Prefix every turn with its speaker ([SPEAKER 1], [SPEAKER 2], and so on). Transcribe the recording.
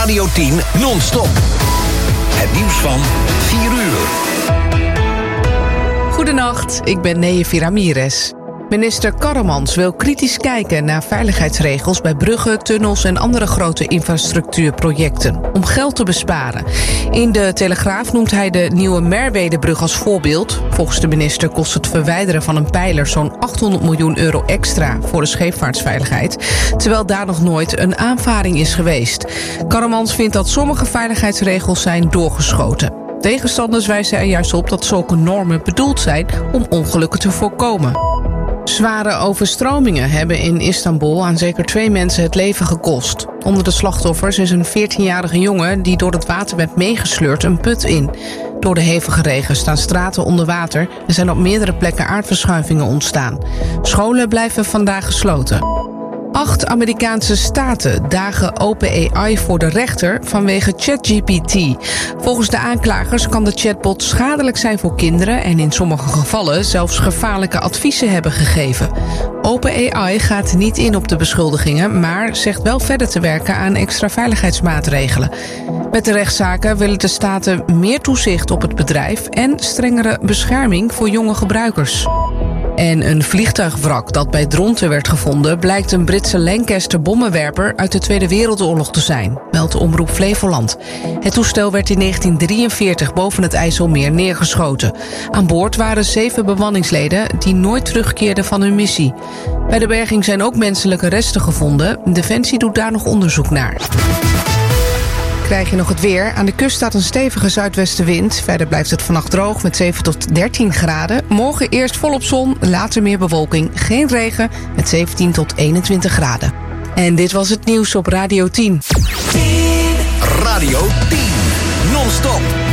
[SPEAKER 1] Radio 10 non-stop. Het nieuws van 4 uur.
[SPEAKER 2] Goedenacht, ik ben Neefje Ramirez. Minister Karremans wil kritisch kijken naar veiligheidsregels bij bruggen, tunnels en andere grote infrastructuurprojecten om geld te besparen. In de Telegraaf noemt hij de nieuwe Merwedebrug als voorbeeld. Volgens de minister kost het verwijderen van een pijler zo'n 800 miljoen euro extra voor de scheepvaartsveiligheid, terwijl daar nog nooit een aanvaring is geweest. Karremans vindt dat sommige veiligheidsregels zijn doorgeschoten. Tegenstanders wijzen er juist op dat zulke normen bedoeld zijn om ongelukken te voorkomen. Zware overstromingen hebben in Istanbul aan zeker 2 mensen het leven gekost. Onder de slachtoffers is een 14-jarige jongen die door het water werd meegesleurd een put in. Door de hevige regen staan straten onder water en zijn op meerdere plekken aardverschuivingen ontstaan. Scholen blijven vandaag gesloten. 8 Amerikaanse staten dagen OpenAI voor de rechter vanwege ChatGPT. Volgens de aanklagers kan de chatbot schadelijk zijn voor kinderen en in sommige gevallen zelfs gevaarlijke adviezen hebben gegeven. OpenAI gaat niet in op de beschuldigingen, maar zegt wel verder te werken aan extra veiligheidsmaatregelen. Met de rechtszaken willen de staten meer toezicht op het bedrijf en strengere bescherming voor jonge gebruikers. En een vliegtuigwrak dat bij Dronten werd gevonden blijkt een Britse Lancaster bommenwerper uit de Tweede Wereldoorlog te zijn, meldt Omroep Flevoland. Het toestel werd in 1943 boven het IJsselmeer neergeschoten. Aan boord waren 7 bemanningsleden die nooit terugkeerden van hun missie. Bij de berging zijn ook menselijke resten gevonden. Defensie doet daar nog onderzoek naar. Krijg je nog het weer. Aan de kust staat een stevige zuidwestenwind. Verder blijft het vannacht droog met 7 tot 13 graden. Morgen eerst volop zon, later meer bewolking. Geen regen met 17 tot 21 graden. En dit was het nieuws op Radio 10.
[SPEAKER 1] Radio 10 non-stop.